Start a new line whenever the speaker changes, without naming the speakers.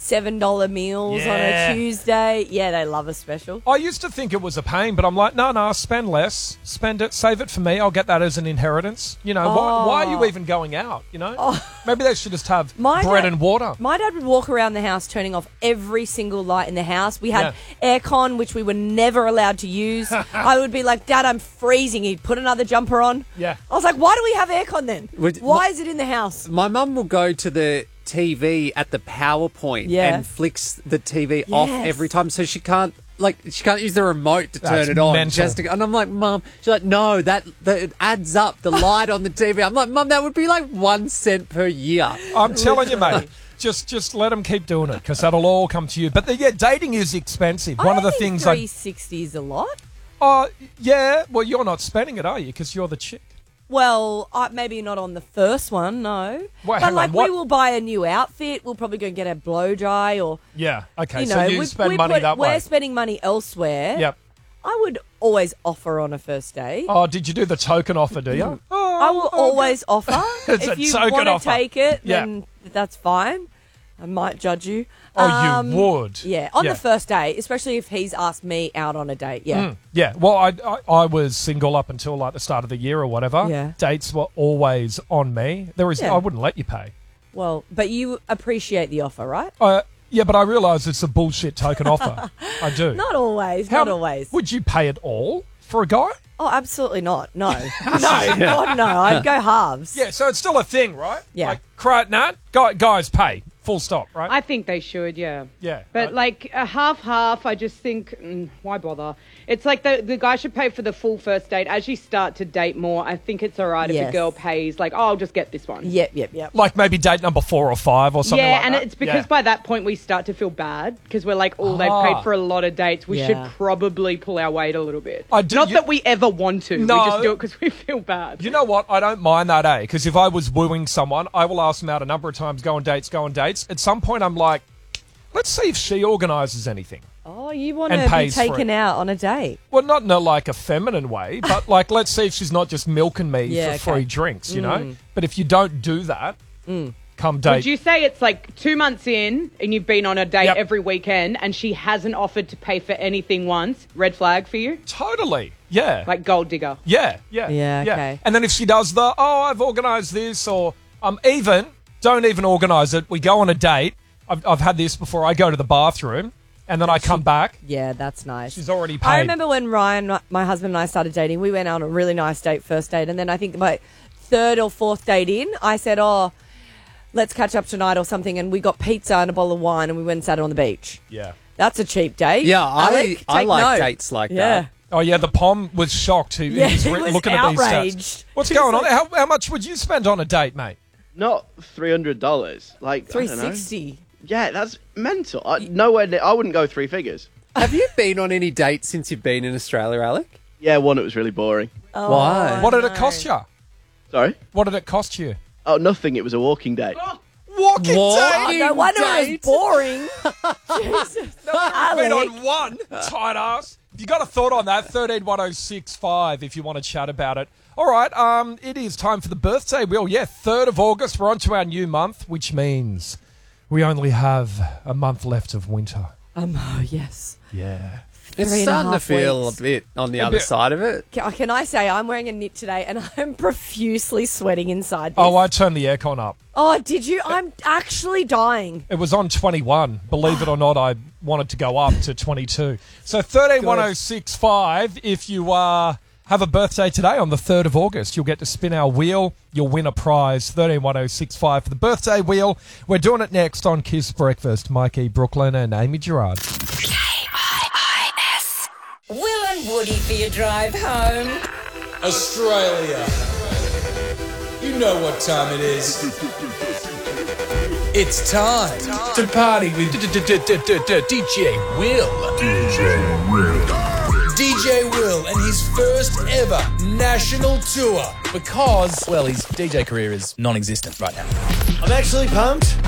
$7 meals on a Tuesday. Yeah, they love a special.
I used to think it was a pain, but I'm like, no, spend less. Spend it, save it for me. I'll get that as an inheritance. You know, why are you even going out, you know? Maybe they should just have bread and water.
My dad would walk around the house turning off every single light in the house. We had aircon, which we were never allowed to use. I would be like, Dad, I'm freezing. He'd put another jumper on.
Yeah.
I was like, why do we have aircon then? Why is it in the house?
My mum will go to the TV at the PowerPoint and flicks the TV off every time, so she can't use the remote to turn it on. And I'm like, Mum, she's like, no, that it adds up, the light on the TV. I'm like, Mum, that would be like 1 cent per year.
I'm telling you, mate. Just let them keep doing it, because that'll all come to you. But dating is expensive. One of the things
$360 is a lot.
Yeah. Well, you're not spending it, are you? Because you're the chick.
Well, maybe not on the first one, no.
Well,
but we will buy a new outfit. We'll probably go and get a blow dry or...
Yeah, okay. So you spend money that way.
We're spending money elsewhere.
Yep.
I would always offer on a first date.
Oh, did you do the token offer, do you?
I will always offer. If you want to take it,
Yeah.
then that's fine. I might judge you.
Oh, you would?
Yeah, on the first date, especially if he's asked me out on a date, yeah.
Yeah, well, I was single up until like the start of the year or whatever.
Yeah.
Dates were always on me. I wouldn't let you pay.
Well, but you appreciate the offer, right?
Yeah, but I realise it's a bullshit token offer. I do.
Not always, not always.
Would you pay it all for a guy?
Oh, absolutely not. No. No, God, no. I'd go halves.
Yeah, so it's still a thing, right?
Yeah.
Like, guys pay. Full stop, right?
I think they should, yeah.
Yeah.
But like a half-half, I just think, why bother? It's like the guy should pay for the full first date. As you start to date more, I think it's all right if a girl pays, like, I'll just get this one.
Yep.
Like maybe date number 4 or 5 or something like that.
Yeah, and it's because by that point we start to feel bad because we're like, they've paid for a lot of dates. We should probably pull our weight a little bit. Not that we ever want to.
No.
We just do it because we feel bad.
You know what? I don't mind that, Because if I was wooing someone, I will ask them out a number of times, go on dates. At some point, I'm like, let's see if she organises anything.
Oh, you want to be taken out on a date?
Well, not in a feminine way, but like, let's see if she's not just milking me for free drinks, you know? But if you don't do that, come date.
Would you say it's like 2 months in and you've been on a date every weekend and she hasn't offered to pay for anything once? Red flag for you?
Totally. Yeah.
Like gold digger.
Yeah.
Okay.
And then if she does I've organised this, or don't even organise it. We go on a date. I've had this before. I go to the bathroom and then I come back.
Yeah, that's nice.
She's already paid.
I remember when Ryan, my husband, and I started dating, we went on a really nice date, first date. And then I think my third or fourth date in, I said, let's catch up tonight or something. And we got pizza and a bottle of wine and we went and sat on the beach.
Yeah.
That's a cheap date.
Yeah,
Alec,
I like
note.
dates like that.
Oh, yeah, the Pom was shocked. He was looking
outraged.
at these stats. What's going on? How much would you spend on a date, mate?
Not $300. Like
$360.
Yeah, that's mental. Nowhere near, I wouldn't go 3 figures.
Have you been on any dates since you've been in Australia, Alec?
Yeah, one, it was really boring.
Oh,
Why?
What did it cost you?
Sorry?
What did it cost you?
Oh, nothing. It was a walking date.
Walking date?
No wonder it was boring. Jesus.
I've been on one, tight ass. If you got a thought on that, 131065 if you want to chat about it. All right, it is time for the birthday wheel. Yeah, 3rd of August. We're on to our new month, which means we only have a month left of winter.
Oh, yes.
Yeah.
It's starting to feel a bit on the other side of it.
Can I say I'm wearing a knit today and I'm profusely sweating inside this.
Oh, I turned the aircon up.
Oh, did you? I'm actually dying.
It was on 21. Believe it or not, I wanted to go up to 22. So 131065, if you have a birthday today on the 3rd of August, you'll get to spin our wheel. You'll win a prize. 131065 for the birthday wheel. We're doing it next on Kiss Breakfast. Mikey Brooklyn and Amy Gerard.
KIIS. Will and Woody for your drive home.
Australia. You know what time it is. It's time to party with DJ Will. DJ Will and his first ever national tour because, well, his DJ career is non-existent right now.
I'm actually pumped.